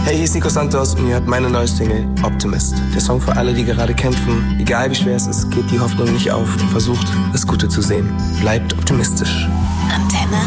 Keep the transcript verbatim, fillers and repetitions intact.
Hey, hier ist Nico Santos und ihr hört meine neue Single Optimist. Der Song für alle, die gerade kämpfen. Egal wie schwer es ist, gebt die Hoffnung nicht auf und versucht, das Gute zu sehen. Bleibt optimistisch. Antenne